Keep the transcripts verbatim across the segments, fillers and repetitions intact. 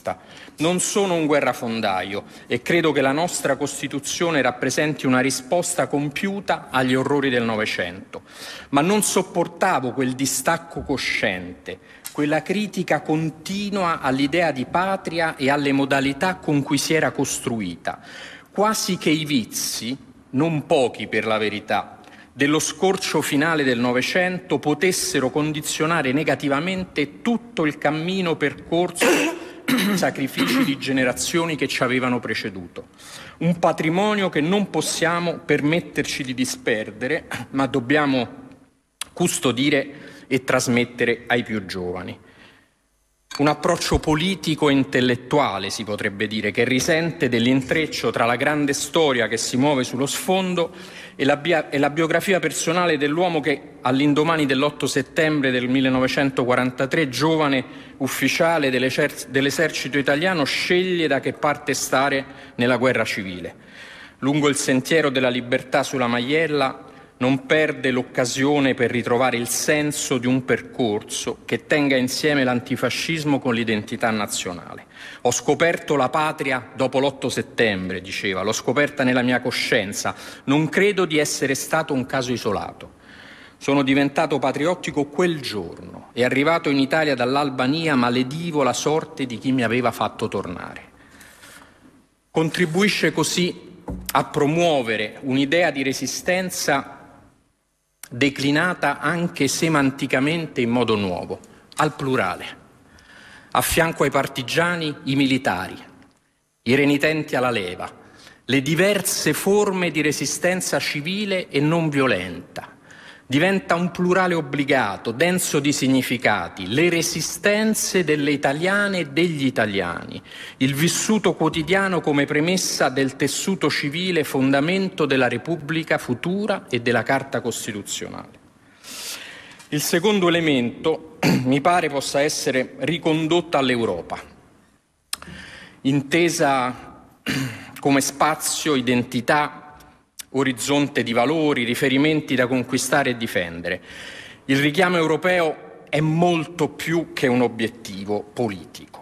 fascista. Non sono un guerrafondaio e credo che la nostra Costituzione rappresenti una risposta compiuta agli orrori del Novecento, ma non sopportavo quel distacco cosciente, quella critica continua all'idea di patria e alle modalità con cui si era costruita, quasi che i vizi, non pochi per la verità, dello scorcio finale del Novecento potessero condizionare negativamente tutto il cammino percorso sacrifici di generazioni che ci avevano preceduto. Un patrimonio che non possiamo permetterci di disperdere, ma dobbiamo custodire e trasmettere ai più giovani. Un approccio politico e intellettuale, si potrebbe dire, che risente dell'intreccio tra la grande storia che si muove sullo sfondo e la, bia- e la biografia personale dell'uomo che, all'indomani dell'otto settembre del millenovecentoquarantatré, giovane ufficiale dell'esercito italiano, sceglie da che parte stare nella guerra civile. Lungo il sentiero della libertà sulla Maiella non perde l'occasione per ritrovare il senso di un percorso che tenga insieme l'antifascismo con l'identità nazionale. Ho scoperto la patria dopo l'otto settembre, diceva, l'ho scoperta nella mia coscienza. Non credo di essere stato un caso isolato. Sono diventato patriottico quel giorno e arrivato in Italia dall'Albania maledivo la sorte di chi mi aveva fatto tornare. Contribuisce così a promuovere un'idea di resistenza declinata anche semanticamente in modo nuovo, al plurale. A fianco ai partigiani, i militari, i renitenti alla leva, le diverse forme di resistenza civile e non violenta. Diventa un plurale obbligato, denso di significati, le resistenze delle italiane e degli italiani, il vissuto quotidiano come premessa del tessuto civile, fondamento della Repubblica futura e della Carta Costituzionale. Il secondo elemento mi pare possa essere ricondotto all'Europa, intesa come spazio, identità, orizzonte di valori, riferimenti da conquistare e difendere. Il richiamo europeo è molto più che un obiettivo politico.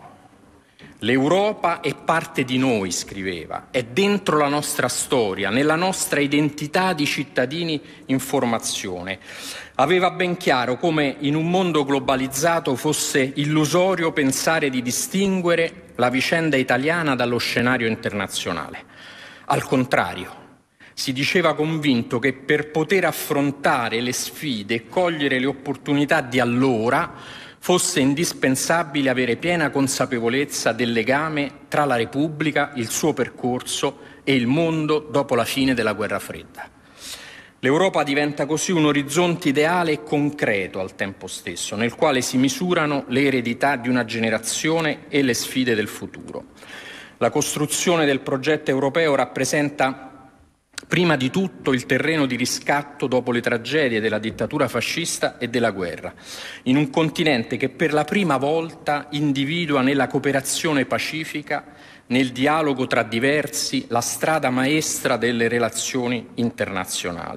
L'Europa è parte di noi, scriveva, è dentro la nostra storia, nella nostra identità di cittadini in formazione. Aveva ben chiaro come in un mondo globalizzato fosse illusorio pensare di distinguere la vicenda italiana dallo scenario internazionale. Al contrario, si diceva convinto che per poter affrontare le sfide e cogliere le opportunità di allora fosse indispensabile avere piena consapevolezza del legame tra la Repubblica, il suo percorso e il mondo dopo la fine della Guerra Fredda. L'Europa diventa così un orizzonte ideale e concreto al tempo stesso, nel quale si misurano le eredità di una generazione e le sfide del futuro. La costruzione del progetto europeo rappresenta prima di tutto il terreno di riscatto dopo le tragedie della dittatura fascista e della guerra, in un continente che per la prima volta individua nella cooperazione pacifica, nel dialogo tra diversi, la strada maestra delle relazioni internazionali.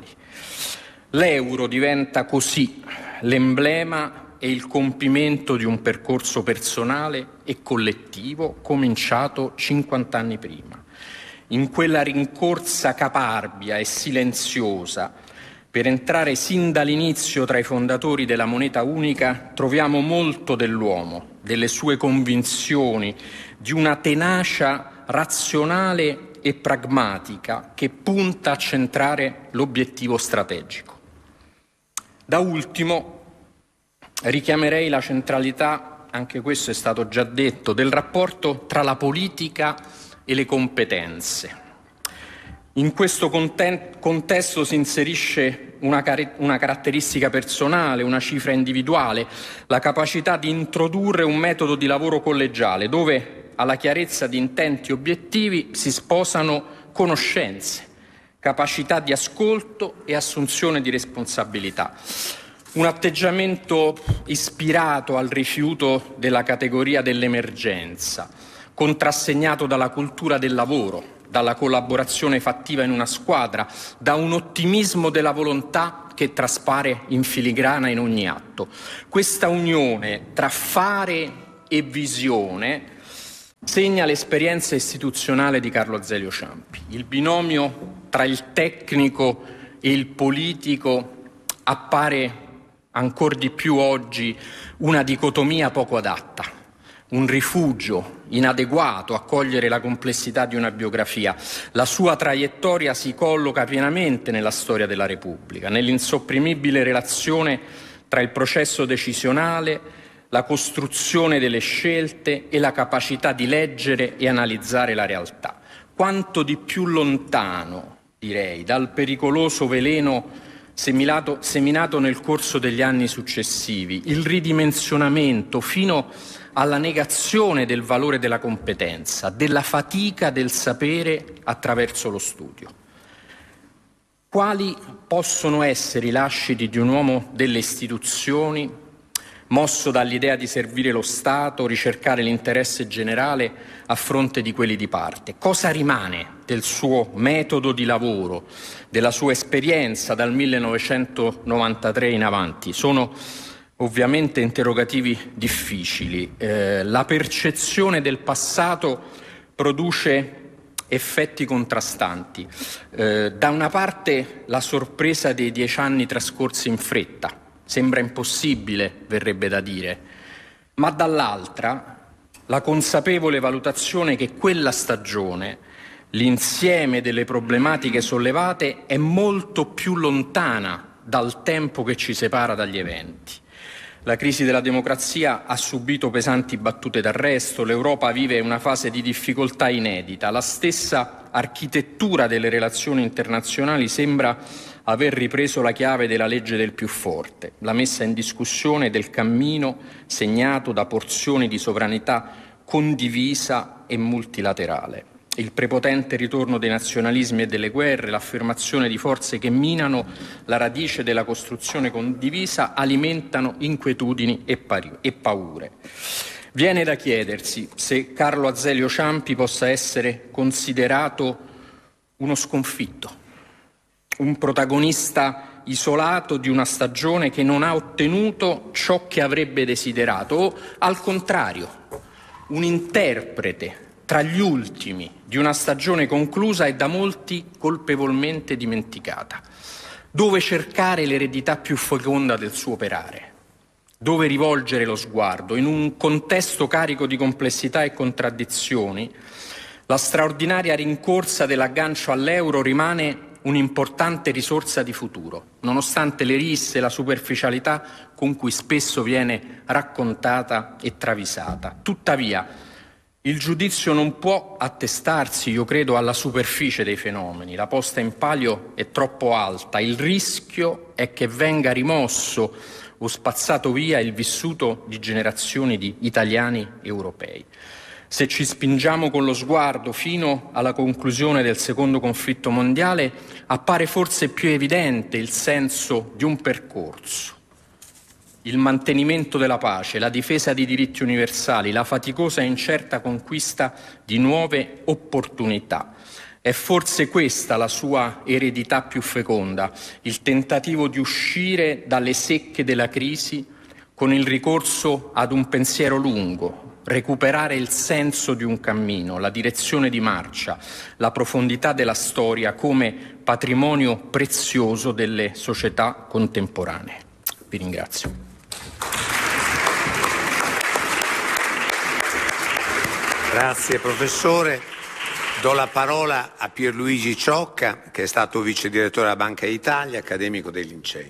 L'euro diventa così l'emblema e il compimento di un percorso personale e collettivo cominciato cinquant'anni prima. In quella rincorsa caparbia e silenziosa per entrare sin dall'inizio tra i fondatori della moneta unica troviamo molto dell'uomo, delle sue convinzioni, di una tenacia razionale e pragmatica che punta a centrare l'obiettivo strategico. Da ultimo richiamerei la centralità, anche questo è stato già detto, del rapporto tra la politica e le competenze. In questo contesto si inserisce una, car- una caratteristica personale, una cifra individuale, la capacità di introdurre un metodo di lavoro collegiale dove alla chiarezza di intenti e obiettivi si sposano conoscenze, capacità di ascolto e assunzione di responsabilità. Un atteggiamento ispirato al rifiuto della categoria dell'emergenza, contrassegnato dalla cultura del lavoro, dalla collaborazione fattiva in una squadra, da un ottimismo della volontà che traspare in filigrana in ogni atto. Questa unione tra fare e visione segna l'esperienza istituzionale di Carlo Azeglio Ciampi. Il binomio tra il tecnico e il politico appare ancor di più oggi una dicotomia poco adatta, un rifugio inadeguato a cogliere la complessità di una biografia. La sua traiettoria si colloca pienamente nella storia della Repubblica, nell'insopprimibile relazione tra il processo decisionale, la costruzione delle scelte e la capacità di leggere e analizzare la realtà. Quanto di più lontano, direi, dal pericoloso veleno seminato, seminato nel corso degli anni successivi, il ridimensionamento fino alla negazione del valore della competenza, della fatica del sapere attraverso lo studio. Quali possono essere i lasciti di un uomo delle istituzioni, mosso dall'idea di servire lo Stato, ricercare l'interesse generale a fronte di quelli di parte? Cosa rimane del suo metodo di lavoro, della sua esperienza dal millenovecentonovantatré in avanti? Sono ovviamente interrogativi difficili. Eh, la percezione del passato produce effetti contrastanti. Eh, da una parte la sorpresa dei dieci anni trascorsi in fretta, sembra impossibile, verrebbe da dire, ma dall'altra la consapevole valutazione che quella stagione, l'insieme delle problematiche sollevate, è molto più lontana dal tempo che ci separa dagli eventi. La crisi della democrazia ha subito pesanti battute d'arresto, l'Europa vive una fase di difficoltà inedita, la stessa architettura delle relazioni internazionali sembra aver ripreso la chiave della legge del più forte, la messa in discussione del cammino segnato da porzioni di sovranità condivisa e multilaterale. Il prepotente ritorno dei nazionalismi e delle guerre, l'affermazione di forze che minano la radice della costruzione condivisa, alimentano inquietudini e, pari- e paure. Viene da chiedersi se Carlo Azeglio Ciampi possa essere considerato uno sconfitto, un protagonista isolato di una stagione che non ha ottenuto ciò che avrebbe desiderato, o al contrario, un interprete tra gli ultimi di una stagione conclusa e da molti colpevolmente dimenticata. Dove cercare l'eredità più feconda del suo operare? Dove rivolgere lo sguardo? In un contesto carico di complessità e contraddizioni, la straordinaria rincorsa dell'aggancio all'euro rimane un'importante risorsa di futuro, nonostante le risse e la superficialità con cui spesso viene raccontata e travisata. Tuttavia, il giudizio non può attestarsi, io credo, alla superficie dei fenomeni. La posta in palio è troppo alta. Il rischio è che venga rimosso o spazzato via il vissuto di generazioni di italiani europei. Se ci spingiamo con lo sguardo fino alla conclusione del secondo conflitto mondiale, appare forse più evidente il senso di un percorso. Il mantenimento della pace, la difesa dei diritti universali, la faticosa e incerta conquista di nuove opportunità. È forse questa la sua eredità più feconda, il tentativo di uscire dalle secche della crisi con il ricorso ad un pensiero lungo, recuperare il senso di un cammino, la direzione di marcia, la profondità della storia come patrimonio prezioso delle società contemporanee. Vi ringrazio. Grazie professore. Do la parola a Pierluigi Ciocca, che è stato vice direttore della Banca d'Italia, accademico dei Lincei.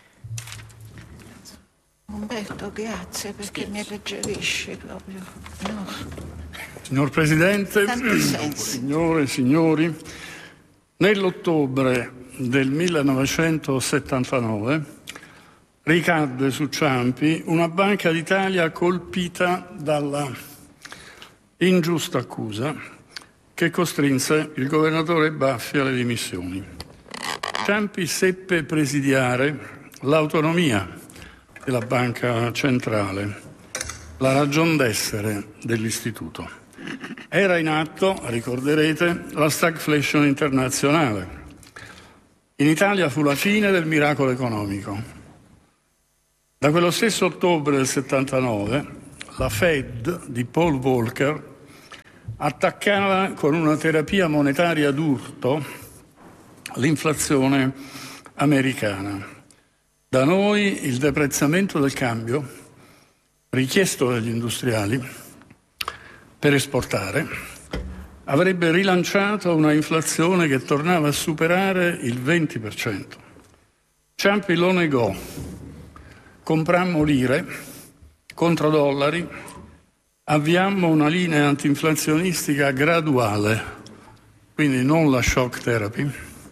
Umberto, grazie perché mi alleggerisci proprio. No. Signor Presidente, signore e signori, nell'ottobre del millenovecentosettantanove ricadde su Ciampi una Banca d'Italia colpita dalla ingiusta accusa che costrinse il governatore Baffi alle dimissioni. Ciampi seppe presidiare l'autonomia della Banca Centrale, la ragion d'essere dell'istituto. Era in atto, ricorderete, la stagflation internazionale. In Italia fu la fine del miracolo economico. Da quello stesso ottobre del settantanove, la Fed di Paul Volcker attaccava con una terapia monetaria d'urto l'inflazione americana. Da noi il deprezzamento del cambio, richiesto dagli industriali per esportare, avrebbe rilanciato una inflazione che tornava a superare il venti per cento. Ciampi lo negò. Comprammo lire contro dollari, avviammo una linea antinflazionistica graduale, quindi non la shock therapy,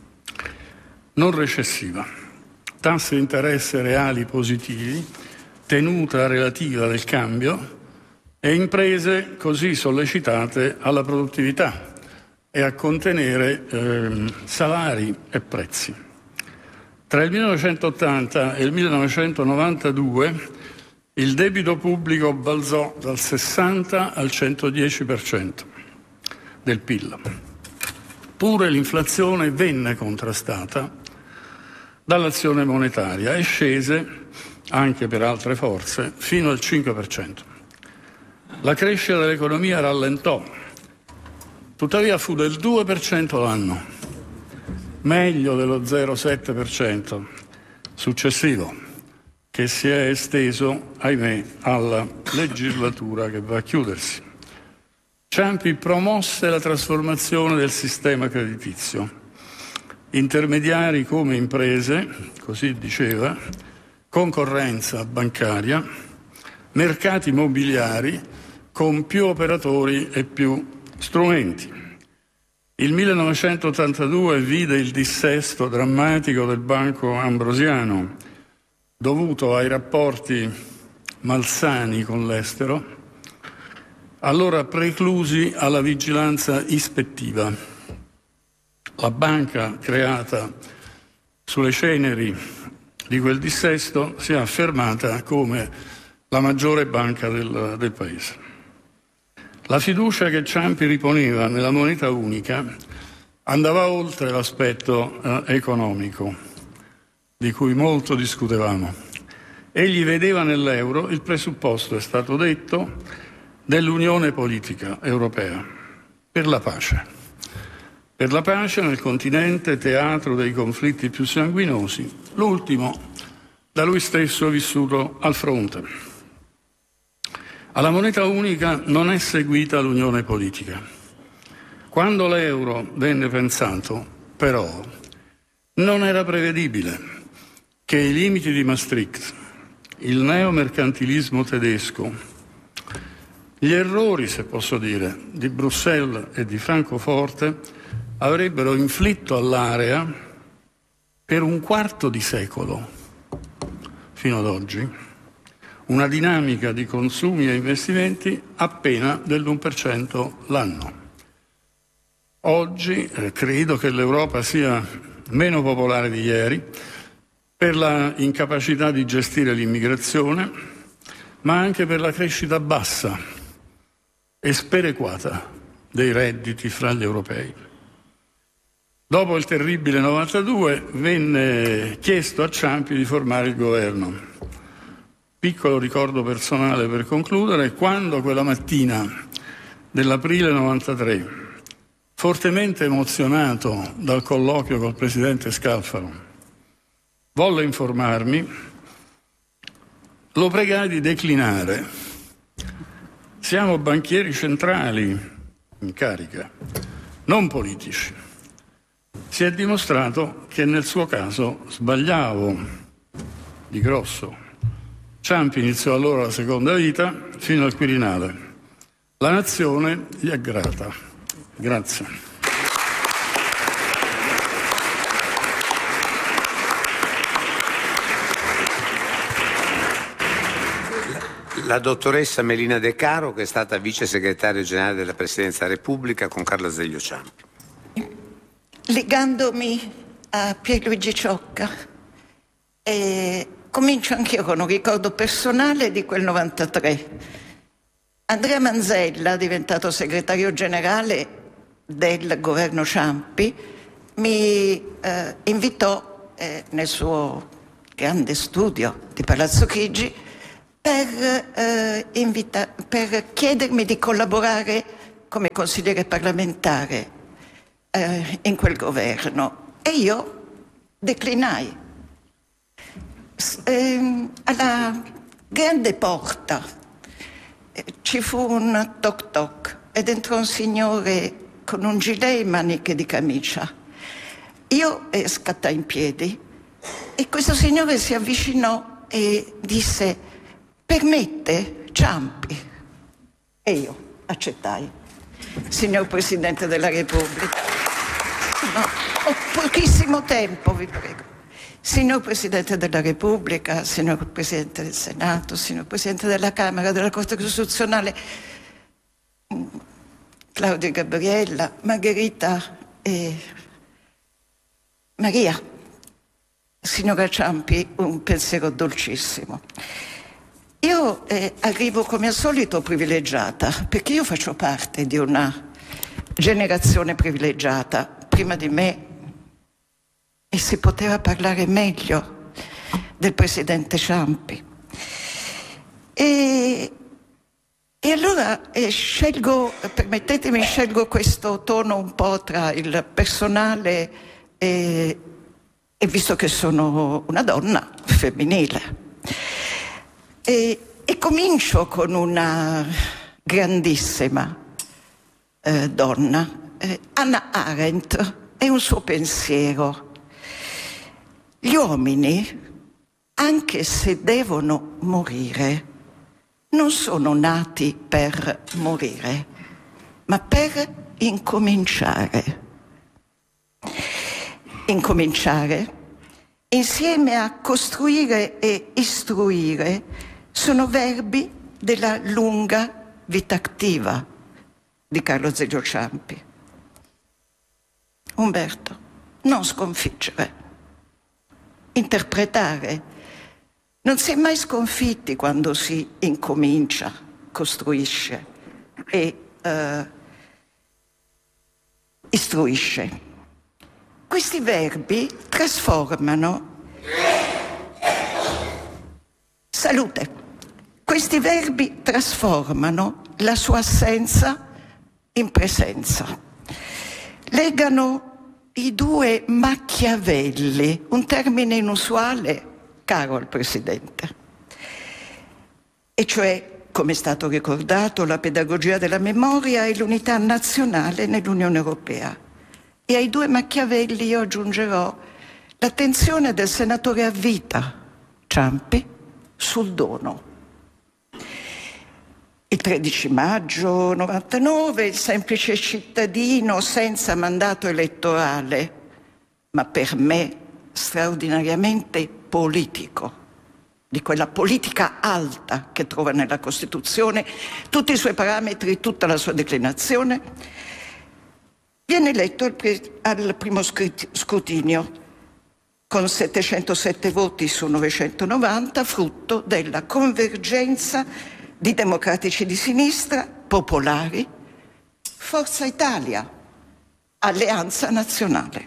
non recessiva, tassi di interesse reali positivi, tenuta relativa del cambio e imprese così sollecitate alla produttività e a contenere eh, salari e prezzi. Tra il millenovecentottanta e il millenovecentonovantadue il debito pubblico balzò dal sessanta al centodieci per cento del P I L. Pure l'inflazione venne contrastata dall'azione monetaria e scese, anche per altre forze, fino al cinque per cento. La crescita dell'economia rallentò, tuttavia fu del due per cento l'anno, meglio dello zero virgola sette per cento successivo, che si è esteso, ahimè, alla legislatura che va a chiudersi. Ciampi promosse la trasformazione del sistema creditizio. Intermediari come imprese, così diceva, concorrenza bancaria, mercati mobiliari con più operatori e più strumenti. Il millenovecentottantadue vide il dissesto drammatico del Banco Ambrosiano, dovuto ai rapporti malsani con l'estero, allora preclusi alla vigilanza ispettiva. La banca creata sulle ceneri di quel dissesto si è affermata come la maggiore banca del, del Paese. La fiducia che Ciampi riponeva nella moneta unica andava oltre l'aspetto eh, economico, di cui molto discutevamo. Egli vedeva nell'euro il presupposto, è stato detto, dell'unione politica europea per la pace. Per la pace nel continente teatro dei conflitti più sanguinosi, l'ultimo da lui stesso vissuto al fronte. Alla moneta unica non è seguita l'unione politica. Quando l'euro venne pensato, però, non era prevedibile che i limiti di Maastricht, il neomercantilismo tedesco, gli errori, se posso dire, di Bruxelles e di Francoforte avrebbero inflitto all'area per un quarto di secolo, fino ad oggi, una dinamica di consumi e investimenti appena dell'uno per cento l'anno. Oggi eh, credo che l'Europa sia meno popolare di ieri per la incapacità di gestire l'immigrazione, ma anche per la crescita bassa e sperequata dei redditi fra gli europei. Dopo il terribile novantadue venne chiesto a Ciampi di formare il governo. Piccolo ricordo personale per concludere: quando quella mattina dell'aprile novantatré, fortemente emozionato dal colloquio col presidente Scalfaro, volle informarmi, lo pregai di declinare. Siamo banchieri centrali in carica, non politici. Si è dimostrato che nel suo caso sbagliavo di grosso. Ciampi iniziò allora la seconda vita fino al Quirinale. La nazione gli è grata. Grazie. La dottoressa Melina De Caro, che è stata vice segretario generale della Presidenza della Repubblica con Carlo Azeglio Ciampi. Legandomi a Pierluigi Ciocca, eh, comincio anch'io con un ricordo personale di quel novantatré. Andrea Manzella, diventato segretario generale del governo Ciampi, mi eh, invitò eh, nel suo grande studio di Palazzo Chigi per, eh, invita- per chiedermi di collaborare come consigliere parlamentare eh, in quel governo e io declinai. S- ehm, alla grande porta eh, ci fu un toc toc ed entrò un signore con un gilet e maniche di camicia. Io eh, scattai in piedi e questo signore si avvicinò e disse: permette, Ciampi? E io accettai. Signor Presidente della Repubblica, no, ho pochissimo tempo, vi prego. Signor Presidente della Repubblica, signor Presidente del Senato, signor Presidente della Camera, della Corte Costituzionale, Claudio e Gabriella, Margherita e Maria, signora Ciampi, un pensiero dolcissimo. Io eh, arrivo come al solito privilegiata, perché io faccio parte di una generazione privilegiata. Prima di me e si poteva parlare meglio del presidente Ciampi. E, e allora eh, scelgo, permettetemi, scelgo questo tono un po' tra il personale e, e visto che sono una donna femminile. E, e comincio con una grandissima eh, donna, eh, Hannah Arendt, e un suo pensiero. Gli uomini, anche se devono morire, non sono nati per morire, ma per incominciare. Incominciare, insieme a costruire e istruire, sono verbi della lunga vita attiva di Carlo Azeglio Ciampi. Umberto, non sconfiggere, interpretare. Non si è mai sconfitti quando si incomincia, costruisce e uh, istruisce. Questi verbi trasformano salute. Questi verbi trasformano la sua assenza in presenza. Legano i due Machiavelli, un termine inusuale caro al Presidente, e cioè, come è stato ricordato, la pedagogia della memoria e l'unità nazionale nell'Unione Europea. E ai due Machiavelli io aggiungerò l'attenzione del senatore a vita Ciampi sul dono. Il tredici maggio novantanove, il semplice cittadino senza mandato elettorale, ma per me straordinariamente politico, di quella politica alta che trova nella Costituzione tutti i suoi parametri, tutta la sua declinazione, viene eletto al, pre- al primo scrutinio con settecentosette voti su novecentonovanta, frutto della convergenza di democratici di sinistra, popolari, Forza Italia, Alleanza Nazionale.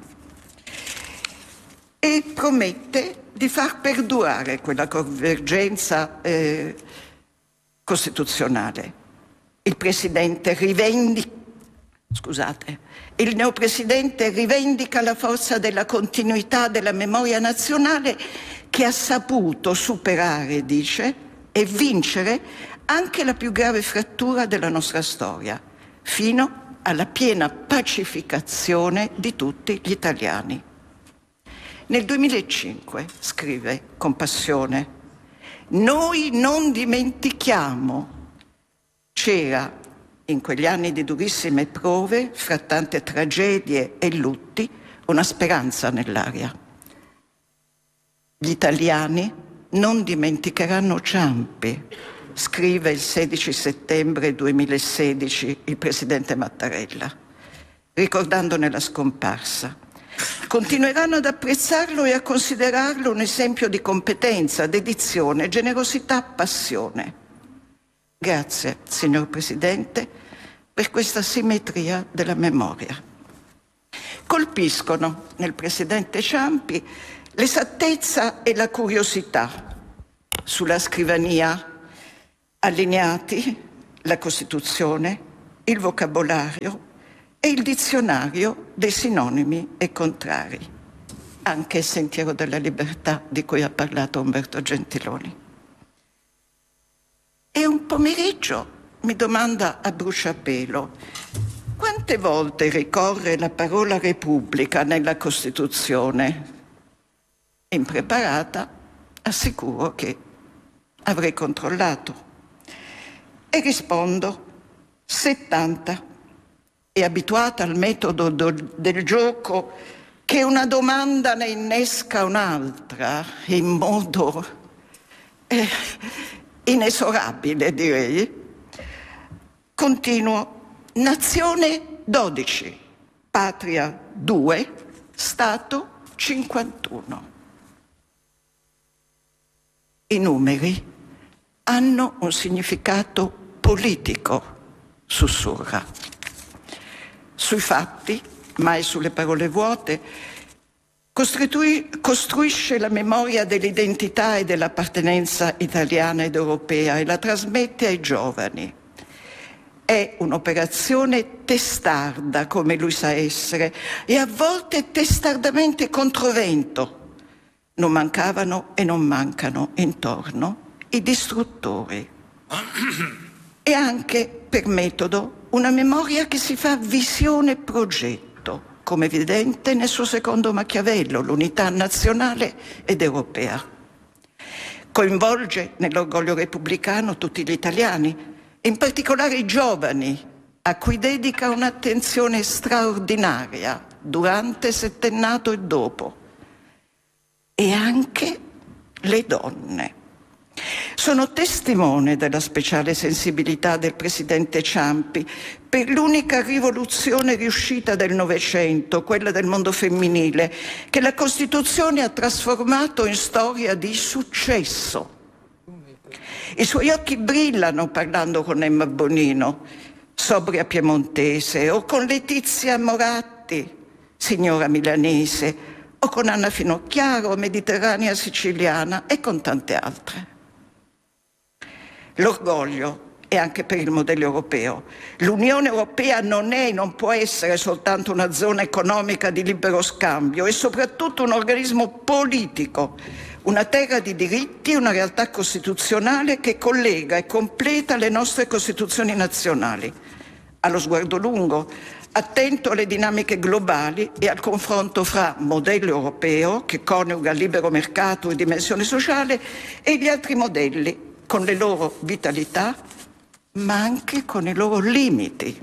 E promette di far perdurare quella convergenza eh, costituzionale. Il Presidente rivendica, scusate, il neopresidente rivendica la forza della continuità della memoria nazionale che ha saputo superare, dice, e vincere anche la più grave frattura della nostra storia, fino alla piena pacificazione di tutti gli italiani. Nel duemilacinque scrive con passione: noi non dimentichiamo. C'era in quegli anni di durissime prove, fra tante tragedie e lutti, una speranza nell'aria. Gli italiani non dimenticheranno Ciampi, scrive il sedici settembre duemilasedici il presidente Mattarella, ricordandone la scomparsa. Continueranno ad apprezzarlo e a considerarlo un esempio di competenza, dedizione, generosità, passione. Grazie, signor Presidente, per questa simmetria della memoria. Colpiscono nel presidente Ciampi l'esattezza e la curiosità. Sulla scrivania allineati la Costituzione, il vocabolario e il dizionario dei sinonimi e contrari, anche il Sentiero della Libertà di cui ha parlato Umberto Gentiloni. E un pomeriggio mi domanda a bruciapelo: quante volte ricorre la parola Repubblica nella Costituzione? Impreparata, assicuro che avrei controllato. E rispondo settanta. E abituata al metodo do, del gioco, che una domanda ne innesca un'altra in modo eh, inesorabile, direi, continuo. Nazione dodici, patria due, Stato cinquantuno. I numeri hanno un significato politico, sussurra. Sui fatti, mai sulle parole vuote, costrui- costruisce la memoria dell'identità e dell'appartenenza italiana ed europea e la trasmette ai giovani. È un'operazione testarda, come lui sa essere, e a volte testardamente controvento. Non mancavano e non mancano intorno i distruttori. E anche, per metodo, una memoria che si fa visione-progetto, come evidente nel suo secondo Machiavello, l'unità nazionale ed europea. Coinvolge nell'orgoglio repubblicano tutti gli italiani, in particolare i giovani, a cui dedica un'attenzione straordinaria durante il settennato e dopo. E anche le donne. Sono testimone della speciale sensibilità del presidente Ciampi per l'unica rivoluzione riuscita del Novecento, quella del mondo femminile, che la Costituzione ha trasformato in storia di successo. I suoi occhi brillano parlando con Emma Bonino, sobria piemontese, o con Letizia Moratti, signora milanese, o con Anna Finocchiaro, mediterranea siciliana, e con tante altre. L'orgoglio è anche per il modello europeo. L'Unione Europea non è e non può essere soltanto una zona economica di libero scambio, è soprattutto un organismo politico, una terra di diritti, una realtà costituzionale che collega e completa le nostre Costituzioni nazionali. Ha lo sguardo lungo, attento alle dinamiche globali e al confronto fra modello europeo, che coniuga libero mercato e dimensione sociale, e gli altri modelli, con le loro vitalità, ma anche con i loro limiti.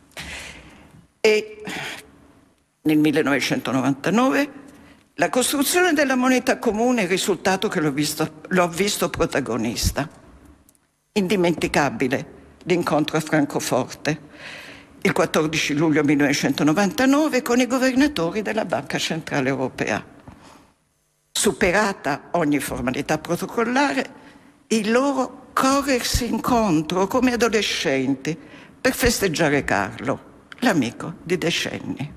E nel millenovecentonovantanove la costruzione della moneta comune è il risultato che l'ho visto, l'ho visto protagonista. Indimenticabile l'incontro a Francoforte, il quattordici luglio millenovecentonovantanove, con i governatori della Banca Centrale Europea. Superata ogni formalità protocollare, il loro corrersi incontro come adolescenti per festeggiare Carlo, l'amico di decenni.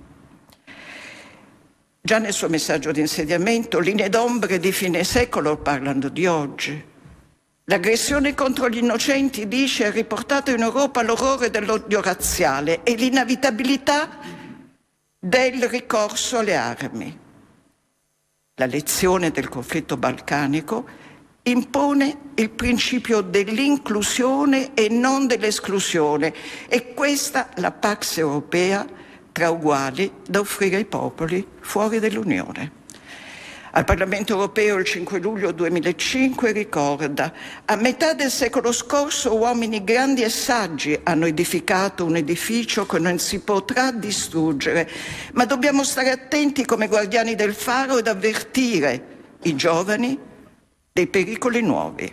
Già nel suo messaggio di insediamento, linee d'ombre di fine secolo parlano di oggi. L'aggressione contro gli innocenti, dice, ha riportato in Europa l'orrore dell'odio razziale e l'inevitabilità del ricorso alle armi. La lezione del conflitto balcanico impone il principio dell'inclusione e non dell'esclusione, e questa la Pax Europea tra uguali da offrire ai popoli fuori dell'Unione. Al Parlamento Europeo il cinque luglio duemilacinque ricorda: a metà del secolo scorso uomini grandi e saggi hanno edificato un edificio che non si potrà distruggere, ma dobbiamo stare attenti come guardiani del faro ed avvertire i giovani dei pericoli nuovi.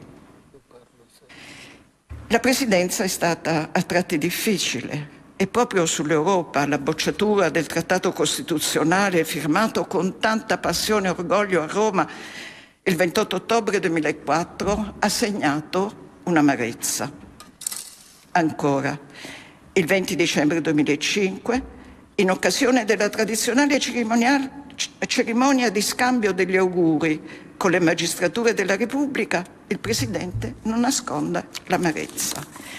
La presidenza è stata a tratti difficile. E proprio sull'Europa, la bocciatura del trattato costituzionale firmato con tanta passione e orgoglio a Roma il ventotto ottobre duemilaquattro ha segnato un'amarezza. Ancora, il venti dicembre duemilacinque, in occasione della tradizionale cerimonia di scambio degli auguri con le magistrature della Repubblica, il Presidente non nasconde l'amarezza.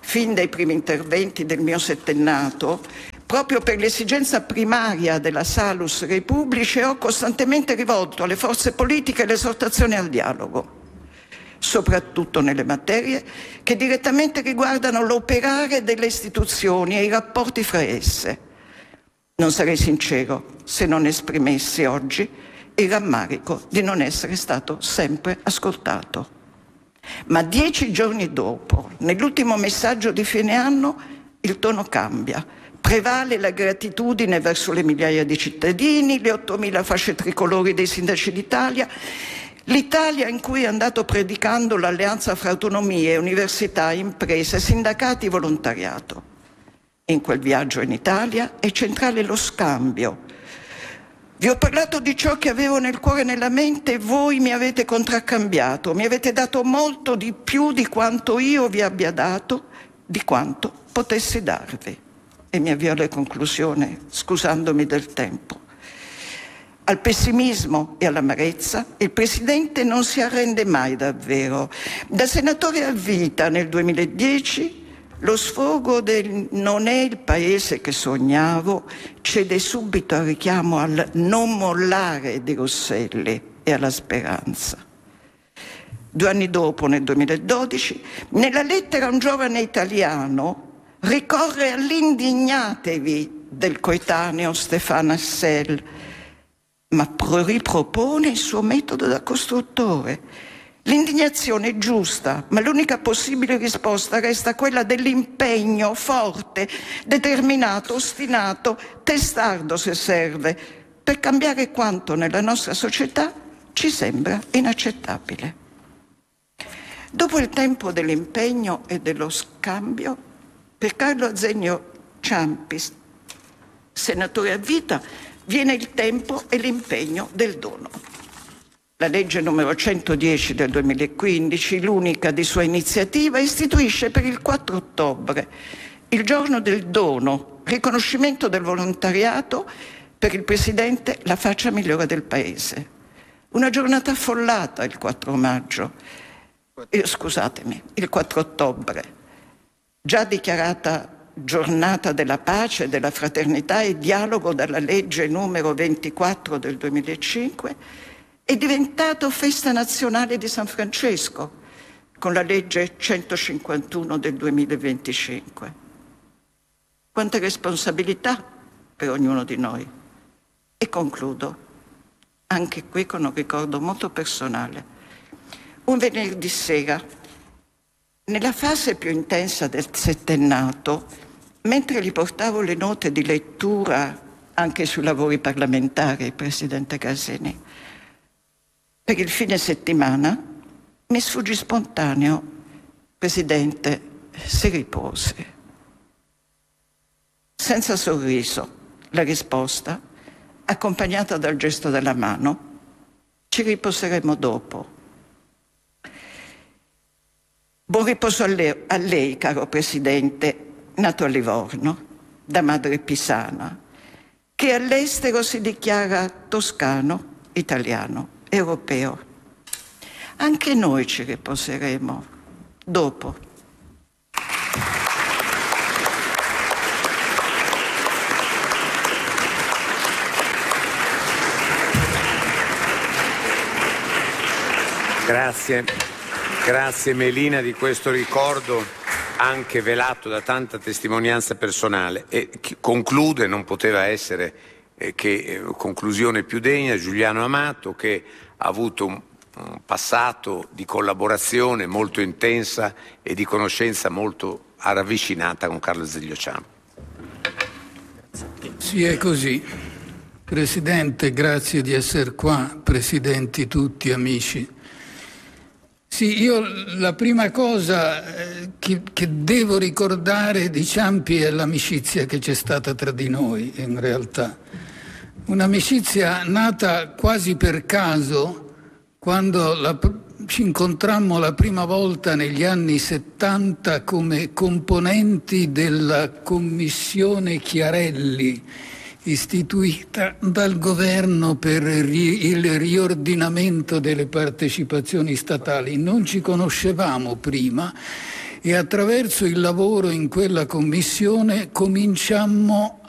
fin dai primi interventi del mio settennato, proprio per l'esigenza primaria della Salus Republice, ho costantemente rivolto alle forze politiche l'esortazione al dialogo, soprattutto nelle materie che direttamente riguardano l'operare delle istituzioni e i rapporti fra esse. Non sarei sincero se non esprimessi oggi il rammarico di non essere stato sempre ascoltato. Ma dieci giorni dopo, nell'ultimo messaggio di fine anno, il tono cambia. Prevale la gratitudine verso le migliaia di cittadini, le ottomila fasce tricolori dei sindaci d'Italia, l'Italia in cui è andato predicando l'alleanza fra autonomie, università, imprese, sindacati, volontariato. In quel viaggio in Italia è centrale lo scambio. Vi ho parlato di ciò che avevo nel cuore e nella mente e voi mi avete contraccambiato, mi avete dato molto di più di quanto io vi abbia dato, di quanto potessi darvi. E mi avvio alla conclusione, scusandomi del tempo. Al pessimismo e all'amarezza il Presidente non si arrende mai davvero. Da senatore a vita nel duemiladieci lo sfogo del non è il paese che sognavo cede subito al richiamo al non mollare di Rosselli e alla speranza. Due anni dopo, nel duemiladodici, nella lettera a un giovane italiano ricorre all'indignatevi del coetaneo Stéphane Hessel, ma ripropone il suo metodo da costruttore. L'indignazione è giusta, ma l'unica possibile risposta resta quella dell'impegno forte, determinato, ostinato, testardo se serve, per cambiare quanto nella nostra società ci sembra inaccettabile. Dopo il tempo dell'impegno e dello scambio, per Carlo Azeglio Ciampi, senatore a vita, viene il tempo e l'impegno del dono. La legge numero centodieci del duemilaquindici, l'unica di sua iniziativa, istituisce per il quattro ottobre il giorno del dono, riconoscimento del volontariato, per il Presidente la faccia migliore del Paese. Una giornata affollata il quattro maggio, eh, scusatemi, il quattro ottobre, già dichiarata giornata della pace, della fraternità e dialogo dalla legge numero ventiquattro del duemilacinque, è diventato festa nazionale di San Francesco con la legge centocinquantuno del duemilaventicinque. Quante responsabilità per ognuno di noi. E concludo, anche qui con un ricordo molto personale. Un venerdì sera, nella fase più intensa del settennato, mentre gli portavo le note di lettura anche sui lavori parlamentari, Presidente Casini, per il fine settimana mi sfuggì spontaneo: Presidente, si riposi. Senza sorriso, la risposta, accompagnata dal gesto della mano: ci riposeremo dopo. Buon riposo a lei, a lei, caro Presidente, nato a Livorno, da madre pisana, che all'estero si dichiara toscano, italiano, europeo. Anche noi ci riposeremo dopo. Grazie, grazie Melina di questo ricordo anche velato da tanta testimonianza personale. E conclude, non poteva essere eh, che eh, conclusione più degna, Giuliano Amato, che ha avuto un, un passato di collaborazione molto intensa e di conoscenza molto ravvicinata con Carlo Azeglio Ciampi. Sì, è così. Presidente, grazie di essere qua, presidenti tutti, amici. Sì, io la prima cosa eh, che, che devo ricordare di Ciampi è l'amicizia che c'è stata tra di noi, in realtà. Un'amicizia nata quasi per caso, quando la, ci incontrammo la prima volta negli anni settanta come componenti della commissione Chiarelli, istituita dal governo per il riordinamento delle partecipazioni statali. Non ci conoscevamo prima e attraverso il lavoro in quella commissione cominciammo